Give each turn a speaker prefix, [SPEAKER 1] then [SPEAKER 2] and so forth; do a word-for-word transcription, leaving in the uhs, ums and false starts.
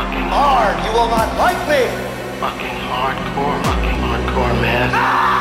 [SPEAKER 1] Hard, you will not like me.
[SPEAKER 2] Fucking hardcore, fucking hardcore, man.